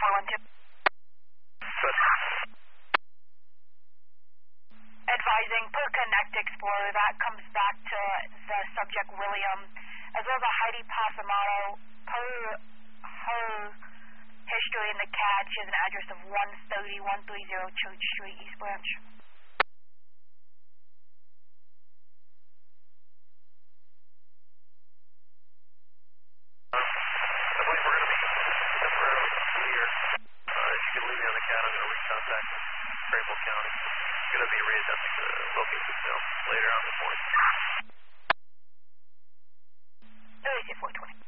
412. Good. Advising per Connect Explorer, that comes back to the subject William, as well as a Heidi Pasamato. Per her history in the CAD, she has an address of 130 Church Street, East Branch. I believe we're going to be temporarily clear. If you could leave me on the CAD, I'm going to recontact Greenville County. I'm going to be reattempting to locate the cell later on this morning. 420.